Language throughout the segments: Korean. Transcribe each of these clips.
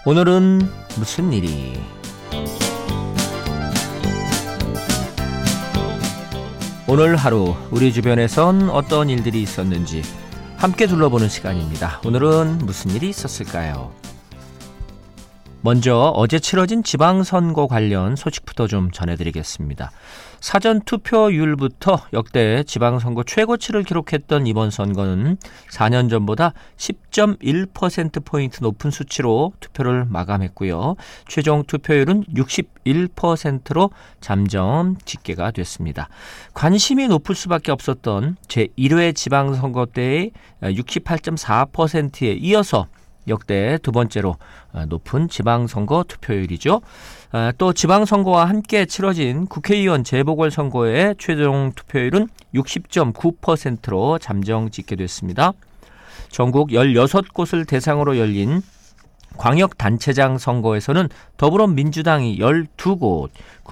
오늘은 무슨 일이? 오늘 하루 우리 주변에선 어떤 일들이 있었는지 함께 둘러보는 시간입니다. 오늘은 무슨 일이 있었을까요? 먼저 어제 치러진 지방선거 관련 소식부터 좀 전해드리겠습니다. 사전투표율부터 역대 지방선거 최고치를 기록했던 이번 선거는 4년 전보다 10.1%포인트 높은 수치로 투표를 마감했고요. 최종 투표율은 61%로 잠정 집계가 됐습니다. 관심이 높을 수밖에 없었던 제1회 지방선거 때의 68.4%에 이어서 역대 두 번째로 높은 지방선거 투표율이죠. 또 지방선거와 함께 치러진 국회의원 재보궐선거의 최종 투표율은 60.9%로 잠정 집계됐습니다. 전국 16곳을 대상으로 열린 광역단체장 선거에서는 더불어민주당이 12곳,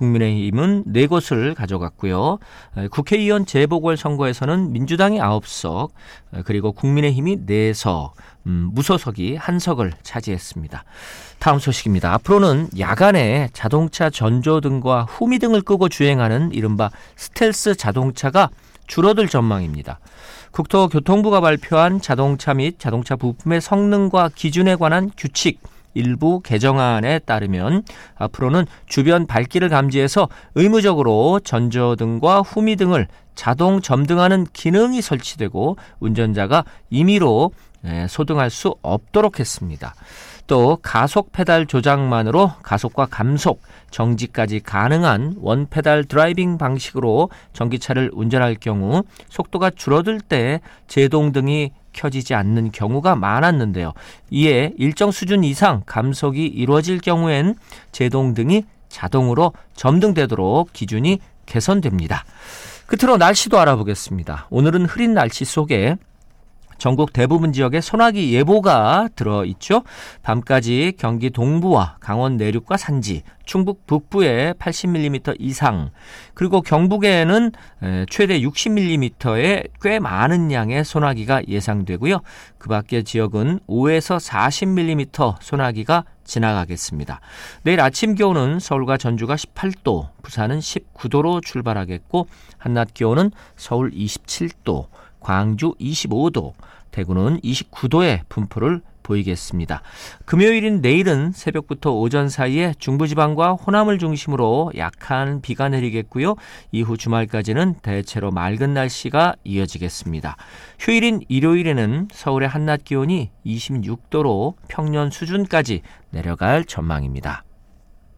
국민의힘은 4곳을 가져갔고요. 국회의원 재보궐선거에서는 민주당이 9석, 그리고 국민의힘이 4석, 무소속이 1석을 차지했습니다. 다음 소식입니다. 앞으로는 야간에 자동차 전조등과 후미등을 끄고 주행하는 이른바 스텔스 자동차가 줄어들 전망입니다. 국토교통부가 발표한 자동차 및 자동차 부품의 성능과 기준에 관한 규칙 일부 개정안에 따르면 앞으로는 주변 발길을 감지해서 의무적으로 전조등과 후미등을 자동 점등하는 기능이 설치되고 운전자가 임의로 소등할 수 없도록 했습니다. 또 가속 페달 조작만으로 가속과 감속, 정지까지 가능한 원페달 드라이빙 방식으로 전기차를 운전할 경우 속도가 줄어들 때 제동등이 켜지지 않는 경우가 많았는데요. 이에 일정 수준 이상 감속이 이루어질 경우엔 제동등이 자동으로 점등되도록 기준이 개선됩니다. 끝으로 날씨도 알아보겠습니다. 오늘은 흐린 날씨 속에 전국 대부분 지역에 소나기 예보가 들어있죠. 밤까지 경기 동부와 강원 내륙과 산지, 충북 북부에 80mm 이상, 그리고 경북에는 최대 60mm의 꽤 많은 양의 소나기가 예상되고요. 그 밖의 지역은 5에서 40mm 소나기가 지나가겠습니다. 내일 아침 기온은 서울과 전주가 18도, 부산은 19도로 출발하겠고 한낮 기온은 서울 27도, 광주 25도, 대구는 29도의 분포를 보이겠습니다. 금요일인 내일은 새벽부터 오전 사이에 중부지방과 호남을 중심으로 약한 비가 내리겠고요. 이후 주말까지는 대체로 맑은 날씨가 이어지겠습니다. 휴일인 일요일에는 서울의 한낮 기온이 26도로 평년 수준까지 내려갈 전망입니다.